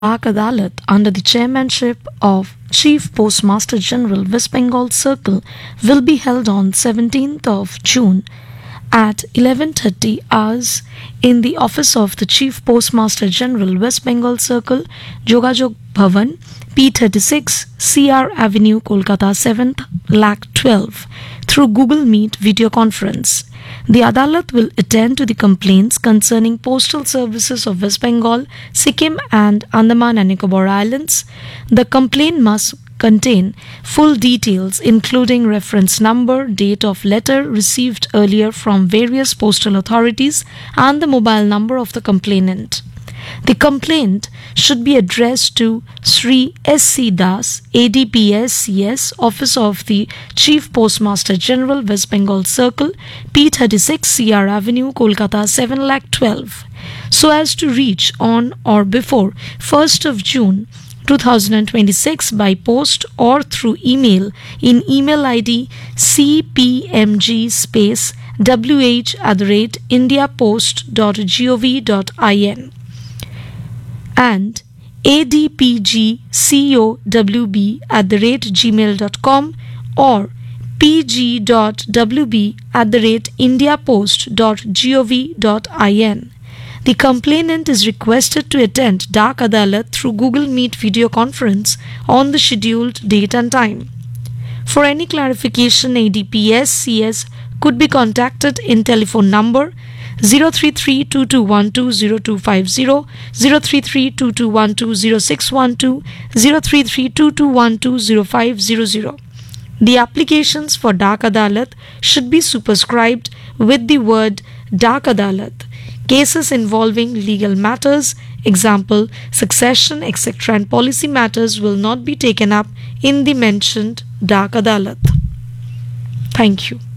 Dak Adalat under the chairmanship of Chief Postmaster General West Bengal Circle will be held on 17th of June at 11:30 hours in the office of the Chief Postmaster General West Bengal Circle, Jogajog Bhavan, P36, CR Avenue, Kolkata 7th, Lakh 12 through Google Meet video conference. The Adalat will attend to the complaints concerning postal services of West Bengal, Sikkim and Andaman and Nicobar Islands. The complaint must contain full details including reference number, date of letter received earlier from various postal authorities and the mobile number of the complainant. The complaint should be addressed to Sri S.C. Das, ADPS CS, Office of the Chief Postmaster General, West Bengal Circle, P36, CR Avenue, Kolkata 7 lakh 12, so as to reach on or before 1st of June 2026 by post or through email in email ID cpmg space wh@indiapost.gov.in and adpgcowb@gmail.com or pg.wb@indiapost.gov.in. The complainant is requested to attend Dak Adalat through Google Meet video conference on the scheduled date and time. For any clarification, ADPS CS could be contacted in telephone number 033-2212-0250, 033-2212-0612, 033-2212-0500. The applications for Dak Adalat should be superscribed with the word Dak Adalat. Cases involving legal matters, example, succession, etc. and policy matters will not be taken up in the mentioned Dak Adalat. Thank you.